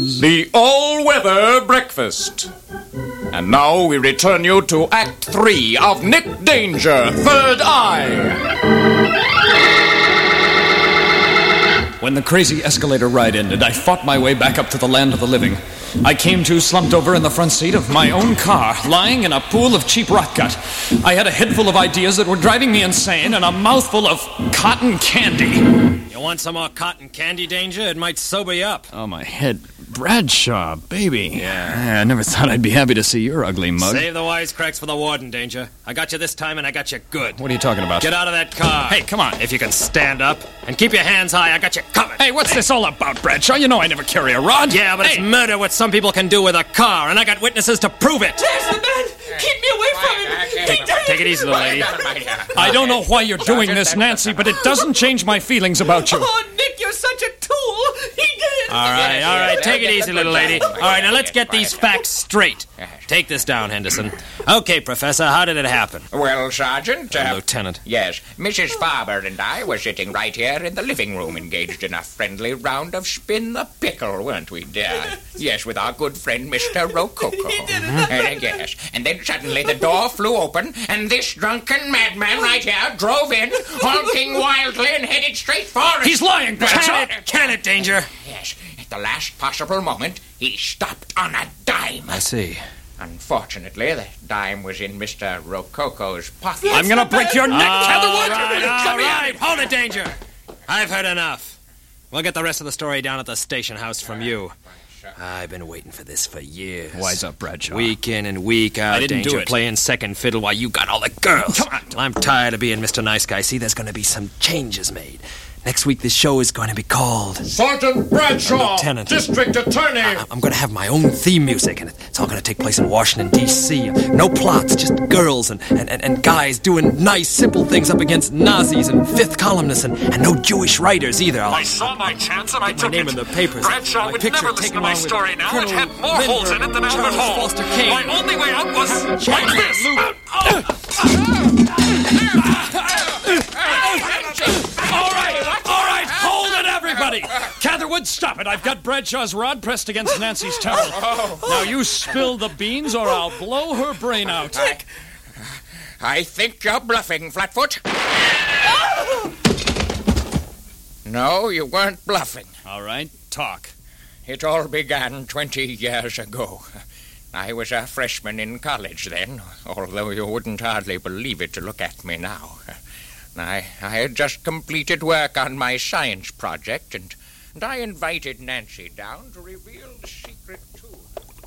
is the all-weather breakfast. And now we return you to Act 3 of Nick Danger, Third Eye. When the crazy escalator ride ended, I fought my way back up to the land of the living. I came to slumped over in the front seat of my own car, lying in a pool of cheap rot gut. I had a head full of ideas that were driving me insane and a mouthful of cotton candy. You want some more cotton candy, Danger? It might sober you up. Oh, my head. Bradshaw, baby. Yeah. I never thought I'd be happy to see your ugly mug. Save the wisecracks for the warden, Danger. I got you this time, and I got you good. What are you talking about? Get out of that car. Hey, come on. If you can stand up and keep your hands high, I got you covered. Hey, what's this all about, Bradshaw? You know I never carry a rod. Yeah, but it's murder what some people can do with a car, and I got witnesses to prove it. There's the man! Keep me away from him! Take it easy, little lady. I don't know why you're doing this, Nancy, but it doesn't change my feelings about you. Oh, Nick, you're such a tool! He did! All right. Take it easy, little lady. All right, now let's get these facts straight. Take this down, Henderson. Okay, Professor, how did it happen? Well, Sergeant... Lieutenant. Yes, Mrs. Farber and I were sitting right here in the living room, engaged in a friendly round of spin the pickle, weren't we, dear? Yes, with our good friend, Mr. Rococo. He did it. Yes, and then suddenly the door flew open, and this drunken madman right here drove in, honking wildly and headed straight for us. He's lying, Bradshaw. Can it, Danger? Yes, at the last possible moment, he stopped on a dime. I see. Unfortunately, the dime was in Mr. Rococo's pocket. I'm going to break your neck, Catherwood. All right. Hold it, Danger. I've heard enough. We'll get the rest of the story down at the station house from you. I've been waiting for this for years. Wise up, Bradshaw. Week in and week out, I didn't Danger do it. playing second fiddle while you got all the girls. Come on. Well, I'm tired of being Mr. Nice Guy. See, there's going to be some changes made. Next week, this show is going to be called... Sergeant Bradshaw, Lieutenant. District Attorney. I'm going to have my own theme music, and it's all going to take place in Washington, D.C. No plots, just girls and guys doing nice, simple things up against Nazis and fifth columnists, and no Jewish writers either. I saw my chance and I took name it. in the papers. Bradshaw My would picture never listen to taken my on with story now. Colonel It had more holes in it than Albert Charles Hall. Foster Kane. My only way out was like this. All right, hold it, everybody. Catherwood, stop it. I've got Bradshaw's rod pressed against Nancy's temple. Now you spill the beans or I'll blow her brain out. I think you're bluffing, Flatfoot. No, you weren't bluffing. All right, talk. It all began 20 years ago. I was a freshman in college then, although you wouldn't hardly believe it to look at me now. I had just completed work on my science project, and I invited Nancy down to reveal the secret to her.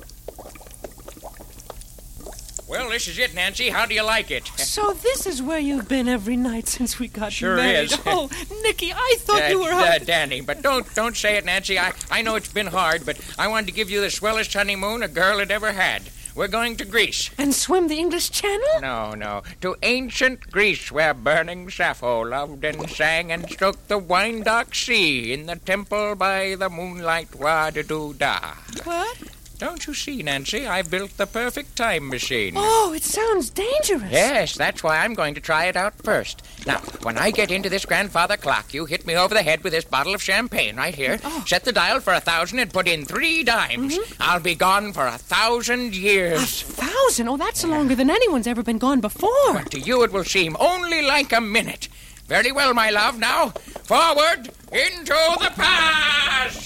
Well, this is it, Nancy. How do you like it? So this is where you've been every night since we got Sure married. is. Oh, Nicky, I thought you were... Danny, but don't say it, Nancy. I know it's been hard, but I wanted to give you the swellest honeymoon a girl had ever had. We're going to Greece. And swim the English Channel? No. To ancient Greece, where burning Sappho loved and sang and stroked the wine-dark sea in the temple by the moonlight wa-da-doo-da. What? Don't you see, Nancy? I built the perfect time machine. Oh, it sounds dangerous. Yes, that's why I'm going to try it out first. Now, when I get into this grandfather clock, you hit me over the head with this bottle of champagne right here. Oh. Set the dial for 1,000 and put in 3 dimes. Mm-hmm. I'll be gone for 1,000 years. 1,000? Oh, that's longer than anyone's ever been gone before. But to you it will seem only like a minute. Very well, my love. Now, forward into the past!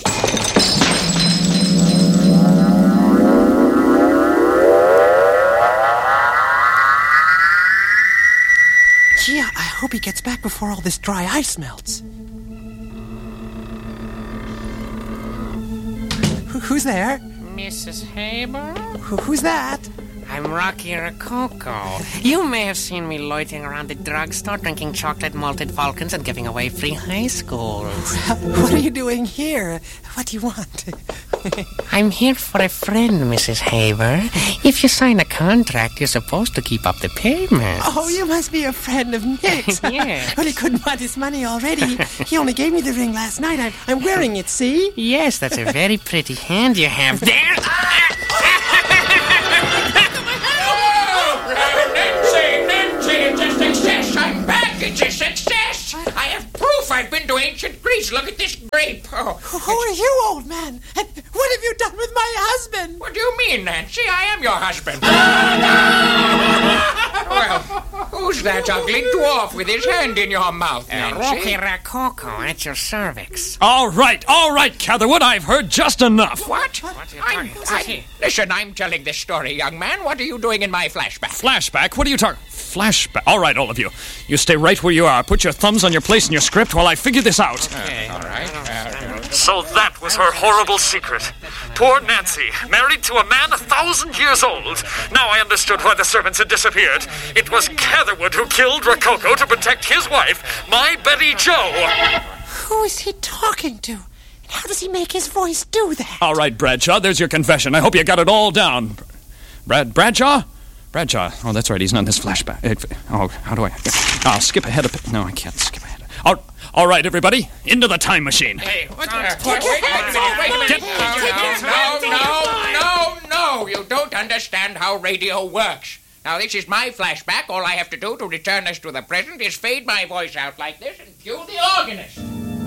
Gee, I hope he gets back before all this dry ice melts. Who's there? Mrs. Haber? Who's that? I'm Rocky Rococo. You may have seen me loitering around the drugstore, drinking chocolate malted Falcons and giving away free high schools. What are you doing here? What do you want? I'm here for a friend, Mrs. Haber. If you sign a contract, you're supposed to keep up the payments. Oh, you must be a friend of Nick's. Yes. Well, he couldn't want his money already. He only gave me the ring last night. I'm wearing it, see? Yes, that's a very pretty hand you have there. Nancy, it's a success. I'm back. It's a success. I have proof I've been to ancient Greece. Look at this grape. Oh, Who are you, old man? And what have you done you mean, Nancy? I am your husband. Well, who's that ugly dwarf with his hand in your mouth, Nancy? Rocky Rococo at your cervix. All right, Catherwood, I've heard just enough. What? Listen, I'm telling this story, young man. What are you doing in my flashback? Flashback? What are you talking? Flashback? All right, all of you. You stay right where you are. Put your thumbs on your place in your script while I figure this out. All right. So that was her horrible secret. Poor Nancy, married to a man 1,000 years old. Now I understood why the servants had disappeared. It was Catherwood who killed Rococo to protect his wife, my Betty Jo. Who is he talking to? And how does he make his voice do that? All right, Bradshaw, there's your confession. I hope you got it all down. Bradshaw? Bradshaw. Oh, that's right, he's not in this flashback. How do I... I'll skip ahead a bit. No, I can't skip ahead. All right, everybody, into the time machine. Hey, wait a minute. No, you don't understand how radio works. Now, this is my flashback. All I have to do to return us to the present is fade my voice out like this and cue the organist.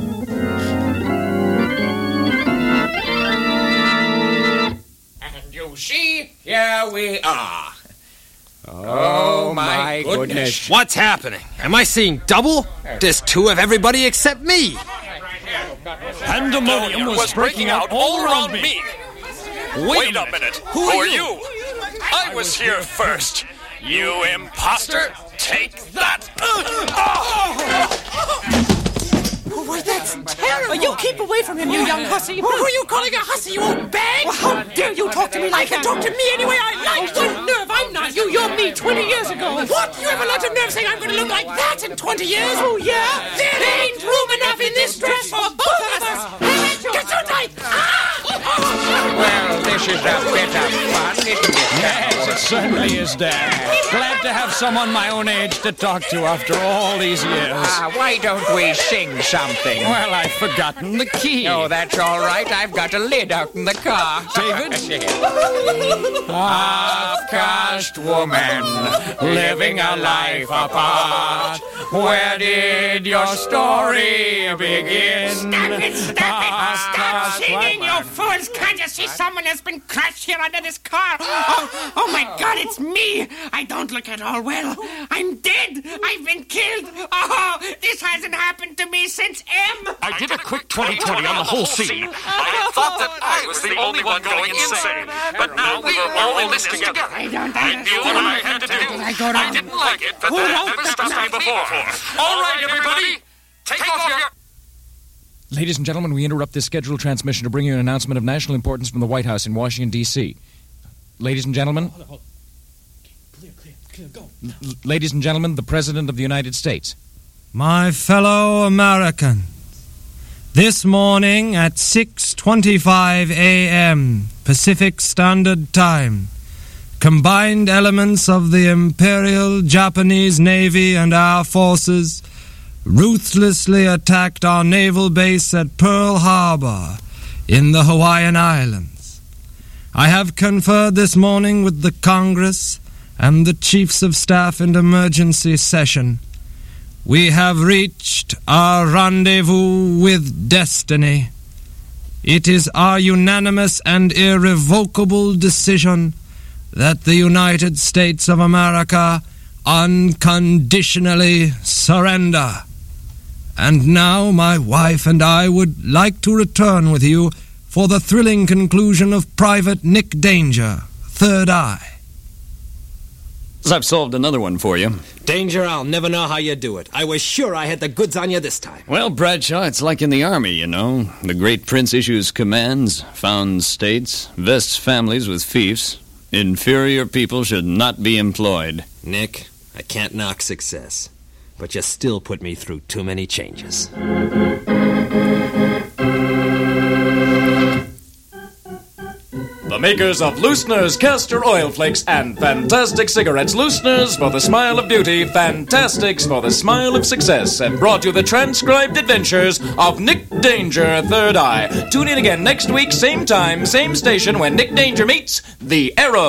And you see, here we are. Oh, my goodness. What's happening? Am I seeing double? There's two of everybody except me. Pandemonium was breaking out all around me. Wait a minute. Who are you? I was here first. You imposter! Take that! Why, that's terrible. You keep away from him, you young hussy. Who are you calling a hussy, you old bag? Well, how dare you talk to me like I can talk to me any way I like. What nerve? I'm not you. You're me 20 years ago. What? You ever let a nerve say I'm going to look like that in 20 years? Oh, yeah? There ain't room enough in this dress for both of us. Get your knife. Well, this is a bit of fun, isn't it? Yes, it certainly is, Dad. Glad to have someone my own age to talk to after all these years. Why don't we sing something? Well, I've forgotten the key. Oh, that's all right. I've got a lid out in the car. David? Half-caste woman, living a life apart. Where did your story begin? Stop singing, you fools! Can't you see someone has been crushed here under this car? Oh my God, it's me! I don't look at all well. I'm dead! I've been killed! Oh, this hasn't happened to me since M! I did a quick 20/20 on the whole scene. I thought that I was the only one going insane. But now we were all in this together. I knew what I had to do. I didn't like it, but that never stopped me before. All right, everybody, take off your... Ladies and gentlemen, we interrupt this scheduled transmission to bring you an announcement of national importance from the White House in Washington, D.C. Ladies and gentlemen... Clear, go. Ladies and gentlemen, the President of the United States. My fellow Americans, this morning at 6:25 a.m. Pacific Standard Time, combined elements of the Imperial Japanese Navy and our forces ruthlessly attacked our naval base at Pearl Harbor in the Hawaiian Islands. I have conferred this morning with the Congress and the Chiefs of Staff in emergency session. We have reached our rendezvous with destiny. It is our unanimous and irrevocable decision that the United States of America unconditionally surrender. And now my wife and I would like to return with you for the thrilling conclusion of Private Nick Danger, Third Eye. I've solved another one for you. Danger, I'll never know how you do it. I was sure I had the goods on you this time. Well, Bradshaw, it's like in the Army, you know. The great prince issues commands, founds states, vests families with fiefs. Inferior people should not be employed. Nick, I can't knock success, but you still put me through too many changes. The makers of Loosener's Castor Oil Flakes and Fantastic Cigarettes. Loosener's for the smile of beauty, Fantastics for the smile of success, and brought you the transcribed adventures of Nick Danger, Third Eye. Tune in again next week, same time, same station, when Nick Danger meets the Arab.